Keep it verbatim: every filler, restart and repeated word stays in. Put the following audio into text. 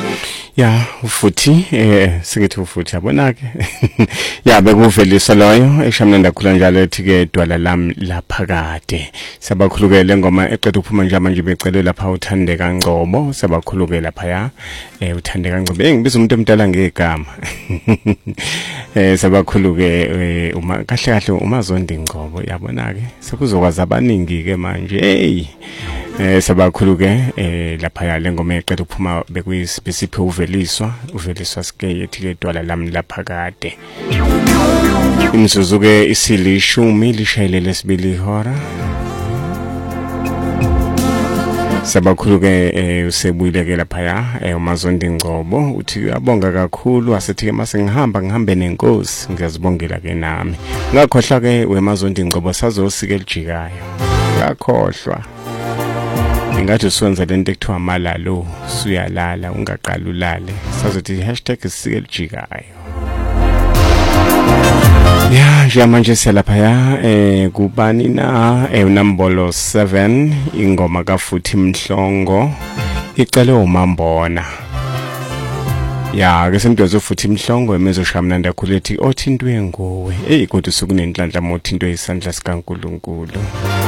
Ya futhi eh singithi ufuthi yabona ke ya bekuvelisa loyo eshamnanda khula njalo ethi ke dwala lami laphakade sabakhulukele ngoma eqeda ukuphuma nje manje becele lapha uthandeka Ngcobo sabakhuluke lapha ya eh uthandeka Ngcobo engibiza umuntu omdala ngegama eh sabakhuluke uma kahle kahle umazondi Ngcobo yabona ke sekuzokwazi abaningi ke manje hey eh sabakhuluke eh lapha ya lengoma eqeda ukuphuma bekuyisiphi uveliswa uveliswa sike yethi ke dwala lami laphakade imzuzu ke isilishumi lishayile lesibili ihora sabakhuluke eh usebuyile ke lapha ya umazondi Ngcobo uthi abonga kakhulu asithi ke mase ngihamba ngihambe nenkosi ngiyazibongela ke nami ngakhohlwa ke wemazondi Ngcobo sazosika elijikayo ngakhohlwa ingathi usonza lento ekuthiwa malalo suyalala ungaqala ulale sazothi hashtag isike elijikayo ya nje manje selapha ya eh kubani na eh number seven ingoma kafuthi Mhlongo icele uMambona ya ke semntwazo futhi Mhlongo emezoshamnanda khulethi othi into yengowe hey kodwa sukunenhlanhla mothi into yisandla sikaNkuluNkulu